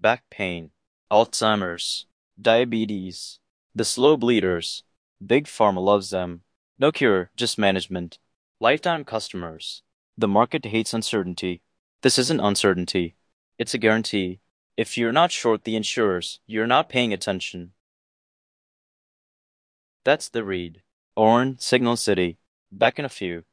back pain, Alzheimer's, diabetes, the slow bleeders. Big Pharma loves them. No cure, just management. Lifetime customers. The market hates uncertainty. This isn't uncertainty. It's a guarantee. If you're not short the insurers, you're not paying attention. That's the read. Orin, Signal City. Back in a few.